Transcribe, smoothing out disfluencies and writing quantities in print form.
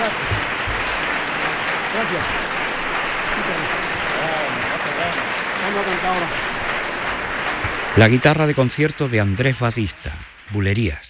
Gracias. Vamos a cantar ahora. La guitarra de concierto de Andrés Batista, Bulerías.